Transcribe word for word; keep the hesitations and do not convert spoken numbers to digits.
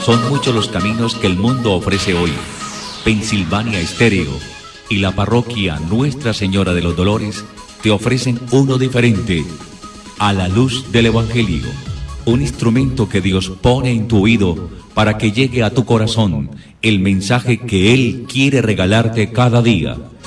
Son muchos los caminos que el mundo ofrece hoy. Pensilvania Estéreo y la parroquia Nuestra Señora de los Dolores te ofrecen uno diferente, A la Luz del Evangelio. Un instrumento que Dios pone en tu oído para que llegue a tu corazón el mensaje que Él quiere regalarte cada día.